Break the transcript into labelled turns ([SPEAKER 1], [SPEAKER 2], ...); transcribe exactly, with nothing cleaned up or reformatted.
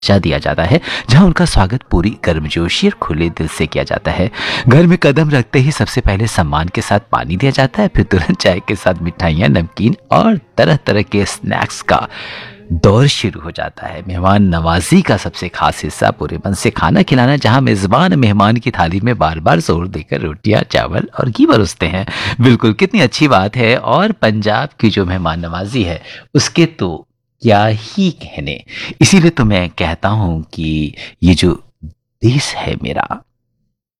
[SPEAKER 1] दिया जाता है, जहां उनका स्वागत पूरी गर्मजोशी और खुले दिल से किया जाता है। घर में कदम रखते ही सबसे पहले सम्मान के साथ पानी दिया जाता है, फिर तुरंत चाय के साथ मिठाइयाँ, नमकीन और तरह तरह के स्नैक्स का दौर शुरू हो जाता है। मेहमान नवाजी का सबसे खास हिस्सा पूरे मन से खाना खिलाना, जहां मेजबान मेहमान की थाली में बार बार जोर देकर रोटियां, चावल और घी परोसते हैं। बिल्कुल, कितनी अच्छी बात है। और पंजाब की जो मेहमान नवाजी है, उसके तो क्या ही कहने। इसीलिए तो मैं कहता हूं कि ये जो देश है मेरा,